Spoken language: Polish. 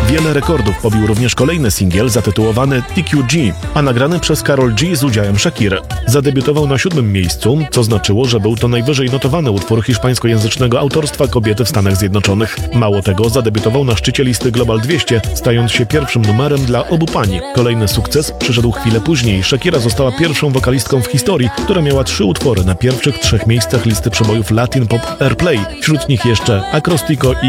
Wiele rekordów pobił również kolejny singiel zatytułowany TQG, a nagrany przez Karol G z udziałem Shakiry. Zadebiutował na 7. miejscu, co znaczyło, że był to najwyżej notowany utwór hiszpańskojęzycznego autorstwa kobiety w Stanach Zjednoczonych. Mało tego, zadebiutował na szczycie listy Global 200, stając się pierwszym numerem dla obu pań. Kolejny sukces przyszedł chwilę później. Shakira została pierwszą wokalistką w historii, która miała 3 utwory na pierwszych 3 miejscach listy przebojów Latin Pop Airplay. Wśród nich jeszcze Acrostico i